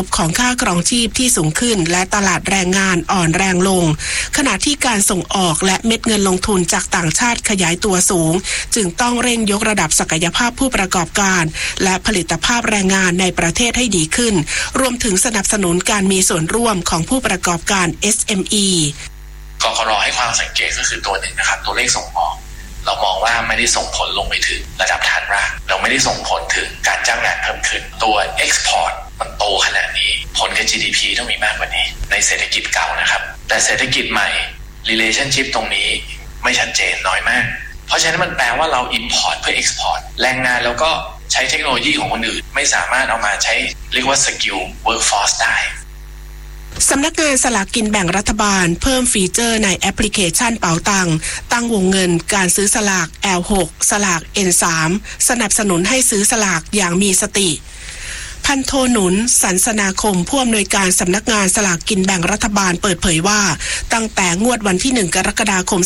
ของค่าครองชีพที่สูงขึ้นและตลาดแรงงานอ่อนแรงลงขณะที่การส่งออกและเม็ดเงินลงทุนจากต่างชาติขยายตัวสูงจึงต้องเร่งยกระดับศักยภาพผู้ประกอบการและผลิตภาพแรงงานในประเทศให้ดีขึ้นรวมถึงสนับสนุนการมีส่วนร่วมของผู้ประกอบการ SME กกร.ให้ความสังเกตก็คือตัวหนึ่งนะครับตัวเลขส่งออกเรามองว่าไม่ได้ส่งผลลงไปถึงระดับฐานรากเราไม่ได้ส่งผลถึงการจ้างงานเพิ่มขึ้นตัว Export มันโตขนาดนี้ผลกับ GDP ต้องมีมากกว่านี้ในเศรษฐกิจเก่านะครับแต่เศรษฐกิจใหม่ relationship ตรงนี้ไม่ชัดเจนน้อยมากเพราะฉะนั้นมันแปลว่าเรา import เพื่อ export แรงงานแล้วก็ใช้เทคโนโลยีของคนอื่นไม่สามารถเอามาใช้เรียกว่า skill workforce ได้สำนักงานสลากกินแบ่งรัฐบาลเพิ่มฟีเจอร์ในแอปพลิเคชันเป๋าตังตั้งวงเงินการซื้อสลาก L6 สลาก N3 สนับสนุนให้ซื้อสลากอย่างมีสติพันโทหนุนสันสนาคมผู้อำนวยการสำนักงานสลากกินแบ่งรัฐบาลเปิดเผยว่าตั้งแต่งวดวันที่1กรกฎาคม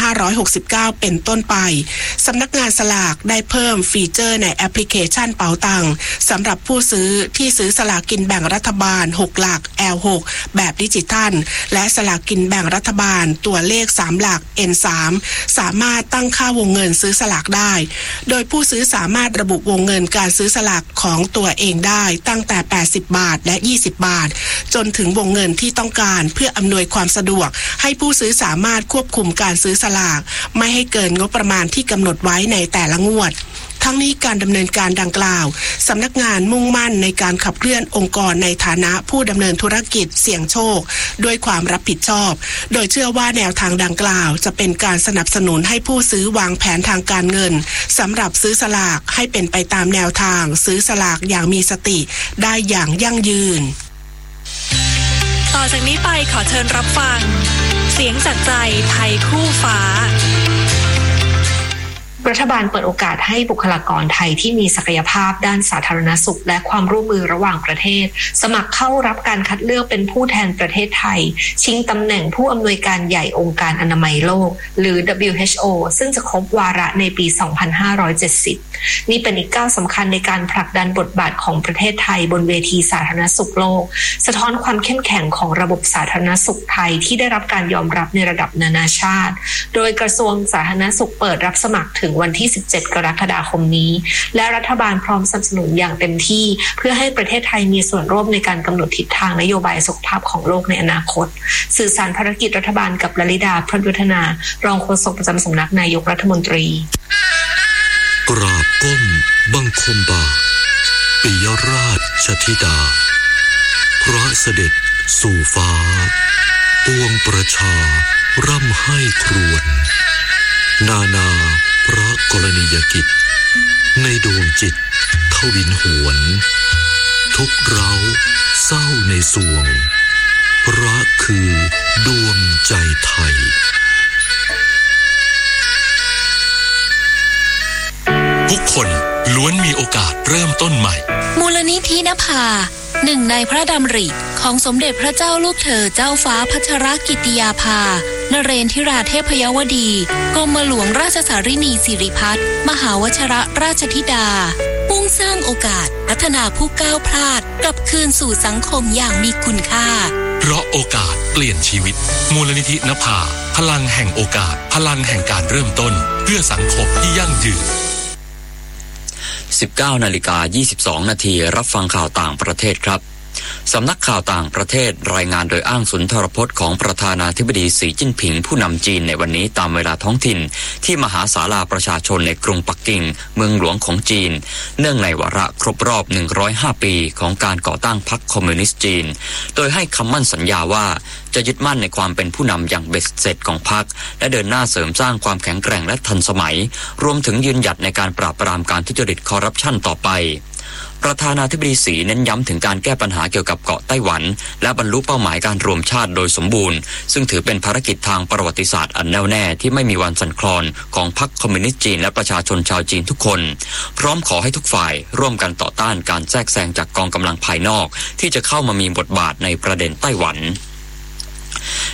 2569เป็นต้นไปสำนักงานสลากได้เพิ่มฟีเจอร์ในแอปพลิเคชันเป๋าตังสำหรับผู้ซื้อที่ซื้อสลากกินแบ่งรัฐบาล6หลัก L6 แบบดิจิทัลและสลากกินแบ่งรัฐบาลตัวเลข3หลัก N3 สามารถตั้งค่าวงเงินซื้อสลากได้โดยผู้ซื้อสามารถระบุวงเงินการซื้อสลากของตัวเองได้ตั้งแต่80บาทและ20บาทจนถึงวงเงินที่ต้องการเพื่ออำนวยความสะดวกให้ผู้ซื้อสามารถควบคุมการซื้อสลากไม่ให้เกินงบประมาณที่กำหนดไว้ในแต่ละงวดทั้งนี้การดำเนินการดังกล่าวสำนักงานมุ่งมั่นในการขับเคลื่อนองค์กรในฐานะผู้ดำเนินธุรกิจเสี่ยงโชคด้วยความรับผิดชอบโดยเชื่อว่าแนวทางดังกล่าวจะเป็นการสนับสนุนให้ผู้ซื้อวางแผนทางการเงินสำหรับซื้อสลากให้เป็นไปตามแนวทางซื้อสลากอย่างมีสติได้อย่างยั่งยืนต่อจากนี้ไปขอเชิญรับฟังเสียงจากใจไทยคู่ฟ้ารัฐบาลเปิดโอกาสให้บุคลากรไทยที่มีศักยภาพด้านสาธารณสุขและความร่วมมือระหว่างประเทศสมัครเข้ารับการคัดเลือกเป็นผู้แทนประเทศไทยชิงตำแหน่งผู้อำนวยการใหญ่องค์การอนามัยโลกหรือ WHO ซึ่งจะครบวาระในปี 2570 นี่เป็นอีกก้าวสำคัญในการผลักดันบทบาทของประเทศไทยบนเวทีสาธารณสุขโลกสะท้อนความเข้มแข็งของระบบสาธารณสุขไทยที่ได้รับการยอมรับในระดับนานาชาติโดยกระทรวงสาธารณสุขเปิดรับสมัครถึงวันที่17กรกฎาคมนี้และรัฐบาลพร้อมสนับสนุนอย่างเต็มที่เพื่อให้ประเทศไทยมีส่วนร่วมในการกำหนดทิศทางนโยบายสุขภาพของโลกในอนาคตสื่อสารภารกิจรัฐบาลกับลลิดา พรหมยุทธนารองโฆษกประจำสำนักนายกรัฐมนตรีกราบก้มบังคมบาปิยราชธิดาพระเสด็จสู่ฟ้าปวงประชาร่ำไห้ครวญนานาพระกรณียกิจในดวงจิตทวินหวนทุกเร้าเศร้าในสวงพระคือดวงใจไทยทุกคนล้วนมีโอกาสเริ่มต้นใหม่มูลนิธินภาหนึ่งในพระดำริของสมเด็จพระเจ้าลูกเธอเจ้าฟ้าพัชรกิติยาภานเรนทิราเทพยวดีกรมหลวงราชสารินีสิริพัฒน์มหาวชรราชธิดามุ่งสร้างโอกาสพัฒนาผู้ก้าวพลาดกลับคืนสู่สังคมอย่างมีคุณค่าเพราะโอกาสเปลี่ยนชีวิตมูลนิธินภาพลังแห่งโอกาสพลังแห่งการเริ่มต้นเพื่อสังคมที่ยั่งยืน 19:22 นาทีรับฟังข่าวต่างประเทศครับสำนักข่าวต่างประเทศรายงานโดยอ้างสุนทรพจน์ของประธานาธิบดีสีจิ้นผิงผู้นำจีนในวันนี้ตามเวลาท้องถิ่นที่มหาศาลาประชาชนในกรุงปักกิ่งเมืองหลวงของจีนเนื่องในวาระครบรอบ105ปีของการก่อตั้งพรรคคอมมิวนิสต์จีนโดยให้คำมั่นสัญญาว่าจะยึดมั่นในความเป็นผู้นำอย่างเบ็ดเสร็จของพรรคและเดินหน้าเสริมสร้างความแข็งแกร่งและทันสมัยรวมถึงยืนหยัดในการปราบปรามการทุจริตคอร์รัปชันต่อไปประธานาธิบดีสีเน้นย้ำถึงการแก้ปัญหาเกี่ยวกับเกาะไต้หวันและบรรลุเป้าหมายการรวมชาติโดยสมบูรณ์ซึ่งถือเป็นภารกิจทางประวัติศาสตร์อันแน่วแน่ที่ไม่มีวันสั่นคลอนของพรรคคอมมิวนิสต์จีนและประชาชนชาวจีนทุกคนพร้อมขอให้ทุกฝ่ายร่วมกันต่อต้านการแทรกแซงจากกองกำลังภายนอกที่จะเข้ามามีบทบาทในประเด็นไต้หวัน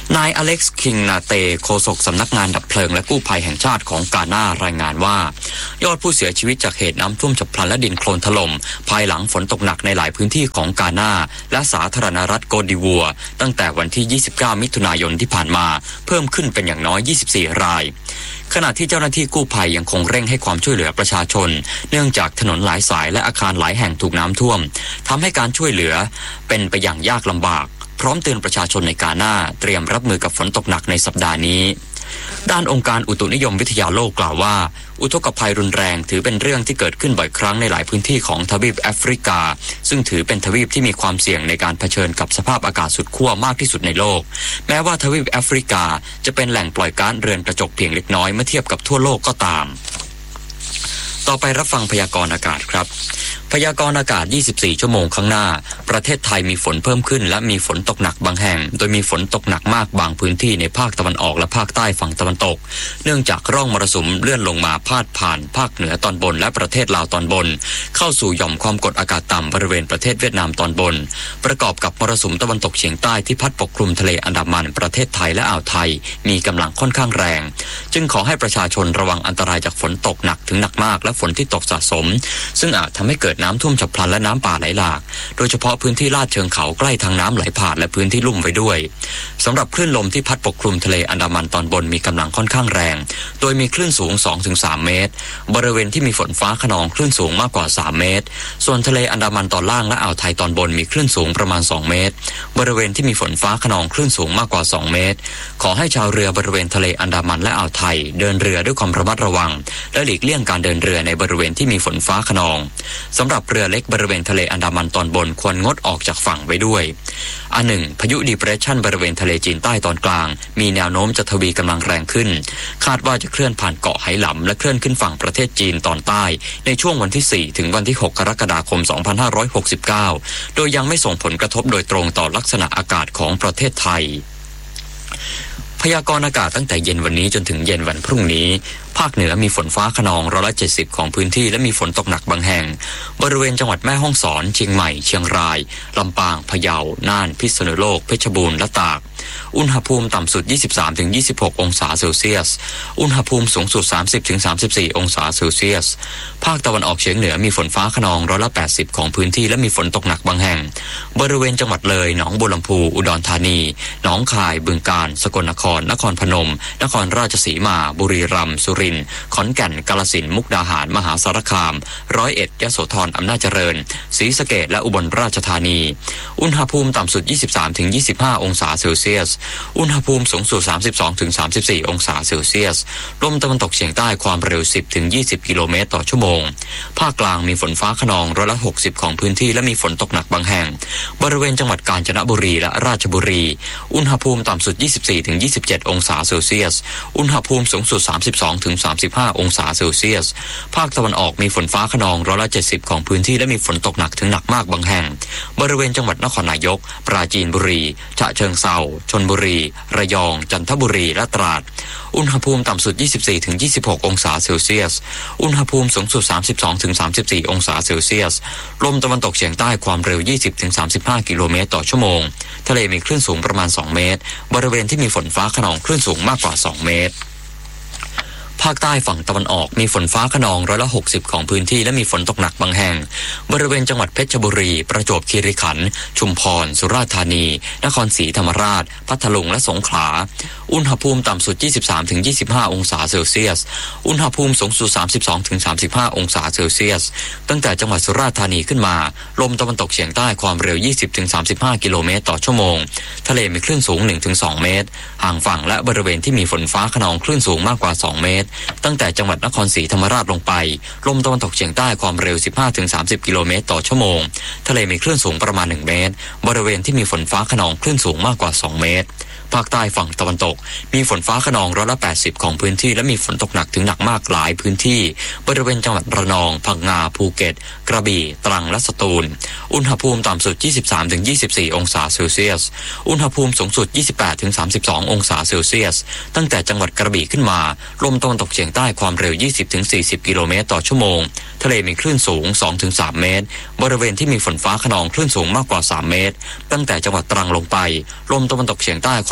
นายอเล็กซ์คิงนาเตโฆษกสำนักงานดับเพลิงและกู้ภัยแห่งชาติของกาน่ารายงานว่ายอดผู้เสียชีวิตจากเหตุน้ำท่วมฉับพลันและดินโคลนถล่มภายหลังฝนตกหนักในหลายพื้นที่ของกาน่าและสาธารณรัฐโกดิวัวตั้งแต่วันที่29มิถุนายนที่ผ่านมาเพิ่มขึ้นเป็นอย่างน้อย24รายขณะที่เจ้าหน้าที่กู้ภัยยังคงเร่งให้ความช่วยเหลือประชาชนเนื่องจากถนนหลายสายและอาคารหลายแห่งถูกน้ำท่วมทำให้การช่วยเหลือเป็นไปอย่างยากลำบากพร้อมเตือนประชาชนในกาน่าเตรียมรับมือกับฝนตกหนักในสัปดาห์นี้ด้านองค์การอุตุนิยมวิทยาโลกกล่าวว่าอุทกภัยรุนแรงถือเป็นเรื่องที่เกิดขึ้นบ่อยครั้งในหลายพื้นที่ของทวีปแอฟริกาซึ่งถือเป็นทวีปที่มีความเสี่ยงในการเผชิญกับสภาพอากาศสุดขั้วมากที่สุดในโลกแม้ว่าทวีปแอฟริกาจะเป็นแหล่งปล่อยก๊าซเรือนกระจกเพียงเล็กน้อยเมื่อเทียบกับทั่วโลกก็ตามต่อไปรับฟังพยากรณ์อากาศครับพยากรณ์อากาศ24ชั่วโมงข้างหน้าประเทศไทยมีฝนเพิ่มขึ้นและมีฝนตกหนักบางแห่งโดยมีฝนตกหนักมากบางพื้นที่ในภาคตะวันออกและภาคใต้ฝั่งตะวันตกเนื่องจากร่องมรสุมเลื่อนลงมาพาดผ่านภาคเหนือตอนบนและประเทศลาวตอนบนเข้าสู่หย่อมความกดอากาศต่ำบริเวณประเทศเวียดนามตอนบนประกอบกับมรสุมตะวันตกเฉียงใต้ที่พัดปกคลุมทะเลอันดามันประเทศไทยและอ่าวไทยมีกำลังค่อนข้างแรงจึงขอให้ประชาชนระวังอันตรายจากฝนตกหนักถึงหนักมากและฝนที่ตกสะสมซึ่งอาจทำให้เกิดน้ำท่วมฉับพลันและน้ำป่าไหลหลากโดยเฉพาะพื้นที่ลาดเชิงเขาใกล้ทางน้ำไหลผ่านและพื้นที่ลุ่มไว้ด้วยสำหรับคลื่นลมที่พัดปกคลุมทะเลอันดามันตอนบนมีกำลังค่อนข้างแรงโดยมีคลื่นสูง 2-3 เมตรบริเวณที่มีฝนฟ้าคะนองคลื่นสูงมากกว่า3เมตรส่วนทะเลอันดามันตอนล่างและอ่าวไทยตอนบนมีคลื่นสูงประมาณ2เมตรบริเวณที่มีฝนฟ้าคะนองคลื่นสูงมากกว่า2เมตรขอให้ชาวเรือบริเวณทะเลอันดามันและอ่าวไทยเดินเรือด้วยความระมัดระวังและหลีกเลี่ยงการเดินเรือในบริเวณที่มีฝนฟ้าคะนองสำหรับเรือเล็กบริเวณทะเลอันดามันตอนบนควรงดออกจากฝั่งไว้ด้วยอันหนึ่งพายุดีเพรสชันบริเวณทะเลจีนใต้ตอนกลางมีแนวโน้มจะทวีกำลังแรงขึ้นคาดว่าจะเคลื่อนผ่านเกาะไหหลำและเคลื่อนขึ้นฝั่งประเทศจีนตอนใต้ในช่วงวันที่4ถึงวันที่6กรกฎาคม2569โดยยังไม่ส่งผลกระทบโดยตรงต่อลักษณะอากาศของประเทศไทยพยากรณ์อากาศตั้งแต่เย็นวันนี้จนถึงเย็นวันพรุ่งนี้ภาคเหนือมีฝนฟ้าคะนอง170ของพื้นที่และมีฝนตกหนักบางแห่งบริเวณจังหวัดแม่ฮ่องสอนเชียงใหม่เชียงรายลำปางพะเยาน่านพิษณุโลกเพชรบูรณ์และตากอุณหภูมิต่ำสุด 23-26 องศาเซลเซียสอุณหภูมิสูงสุด 30-34 องศาเซลเซียสภาคตะวันออกเฉียงเหนือมีฝนฟ้าคะนอง180ของพื้นที่และมีฝนตกหนักบางแห่งบริเวณจังหวัดเลยหนองบัวลำพูอุดรธานีหนองคายบึงกาฬสกลนครนครพนมนครราชสีมาบุรีรัมย์สุรินทร์ขอนแก่นกาฬสินธุ์มุกดาหารมหาสารคาม101ยโสธรอำนาจเจริญศรีสะเกษและอุบลราชธานีอุณหภูมิต่ำสุด 23-25 องศาเซลเซียสอุณหภูมิสูงสุด 32-34 องศาเซลเซียสลมตะวันตกเฉียงใต้ความเร็ว 10-20 กิโลเมตรต่อชั่วโมงภาคกลางมีฝนฟ้าคะนอง60%ของพื้นที่และมีฝนตกหนักบางแห่งบริเวณจังหวัดกาญจนบุรีและราชบุรีอุณหภูมิต่ำสุด 24-27 องศาเซลเซียสอุณหภูมิสูงสุด 32-35 องศาเซลเซียสภาคตะวันออกมีฝนฟ้าคะนอง70%ของพื้นที่และมีฝนตกหนักถึงหนักมากบางแห่งบริเวณจังหวัดนครนายกปราจีนบุรีฉะเชิงเทราชลบุรีระยองจันทบุรีและตราดอุณหภูมิต่ำสุด 24-26 องศาเซลเซียสอุณหภูมิสูงสุด 32-34 องศาเซลเซียสลมตะวันตกเฉียงใต้ความเร็ว 20-35 กิโลเมตรต่อชั่วโมงทะเลมีคลื่นสูงประมาณ2เมตรบริเวณที่มีฝนฟ้าคะนองคลื่นสูงมากกว่า2เมตรภาคใต้ฝั่งตะวันออกมีฝนฟ้าคะนอง60%ของพื้นที่และมีฝนตกหนักบางแห่งบริเวณจังหวัดเพชรบุรีประจวบคีรีขันธ์ชุมพรสุราษฎร์ธานีนครศรีธรรมราชพัทลุงและสงขลาอุณหภูมิต่ำสุด 23-25 องศาเซลเซียสอุณหภูมิสูงสุด 32-35 องศาเซลเซียสตั้งแต่จังหวัดสุราษฎร์ธานีขึ้นมาลมตะวันตกเฉียงใต้ความเร็ว 20-35 กิโลเมตรต่อชั่วโมงทะเลมีคลื่นสูง 1-2 เมตรห่างฝั่งและบริเวณที่มีฝนฟ้าคะนองคลื่นสูงมากกว่า2เมตรตั้งแต่จังหวัดนครศรีธรรมราชลงไปลมตะวันตกเฉียงใต้ความเร็ว 15-30 กิโลเมตรต่อชั่วโมงทะเลมีคลื่นสูงประมาณ1เมตรบริเวณที่มีฝนฟ้าคะนองคลื่นสูงมากกว่า2เมตรภาคใต้ฝั่งตะวันตกมีฝนฟ้าคะนอง80%ของพื้นที่และมีฝนตกหนักถึงหนักมากหลายพื้นที่บริเวณจังหวัดระนองพังงาภูเก็ตกระบี่ตรังและสตูลอุณหภูมิต่ำสุด 23-24 องศาเซลเซียสอุณหภูมิสูงสุด 28-32 องศาเซลเซียสตั้งแต่จังหวัดกระบี่ขึ้นมาลมตะวันตกเฉียงใต้ความเร็ว 20-40 กิโลเมตรต่อชั่วโมงทะเลมีคลื่นสูง 2-3 เมตรบริเวณที่มีฝนฟ้าคะนองคลื่นสูงมากกว่า3เมตรตั้งแต่จังหวัดตรังลงไปลมตะวันตกเฉียงใต้ความ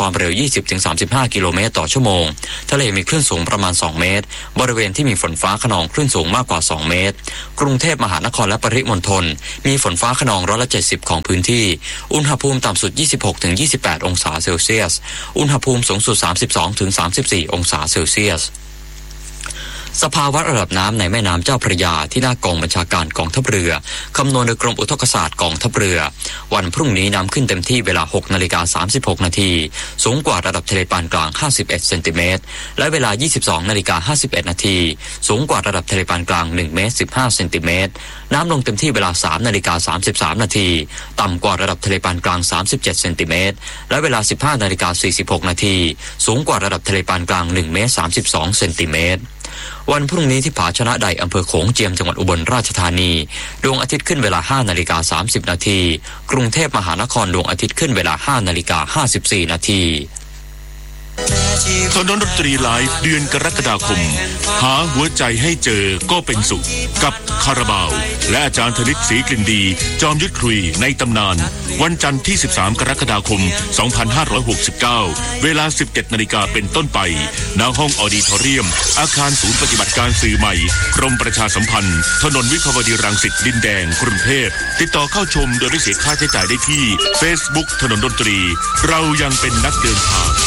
ความเร็ว 20-35 กิโลเมตรต่อชั่วโมงทะเลมีคลื่นสูงประมาณ2เมตรบริเวณที่มีฝนฟ้าคะนองคลื่นสูงมากกว่า2เมตรกรุงเทพมหานครและปริมณฑลมีฝนฟ้าคะนอง70%ของพื้นที่อุณหภูมิต่ำสุด 26-28 องศาเซลเซียสอุณหภูมิสูงสุด 32-34 องศาเซลเซียสสภาวะระดับน้ำในแม่น้ำเจ้าพระยาที่หน้ากองบัญชาการกองทัพเรือคำนวณโดยกรมอุทกศาสตร์กองทัพเรือวันพรุ่งนี้น้ำขึ้นเต็มที่เวลา 6:36 นาทีสูงกว่าระดับทะเลปานกลาง51เซนติเมตรและเวลา 22:51 นาทีสูงกว่าระดับทะเลปานกลาง1เมตร15เซนติเมตรน้ำลงเต็มที่เวลา 3:33 นาทีต่ำกว่าระดับทะเลปานกลาง37เซนติเมตรและเวลา 15:46 นาทีสูงกว่าระดับทะเลปานกลาง1เมตร32เซนติเมตรวันพรุ่งนี้ที่ผาชนะใดอำเภอโขงเจียมจังหวัดอุบลราชธานีดวงอาทิตย์ขึ้นเวลา 5:30 นาทีกรุงเทพมหานครดวงอาทิตย์ขึ้นเวลา 5:54 นาทีถนนดนตรีไลฟ์เดือนกรกฎาคมหาหัวใจให้เจอก็เป็นสุขกับคาราบาวและอาจารย์ธนิตศรีกลิ่นดีจอมยุทธคุยในตำนานวันจันทร์ที่13กรกฎาคม2569เวลา 17 นาฬิกาเป็นต้นไปณห้องออดิทอเรียมอาคารศูนย์ปฏิบัติการสื่อใหม่กรมประชาสัมพันธ์ถนนวิภาวดีรังสิตดินแดงกรุงเทพติดต่อเข้าชมโดยไม่เสียค่าใช้จ่ายได้ที่ Facebook ถนนดนตรีเรายังเป็นนักเดินทาง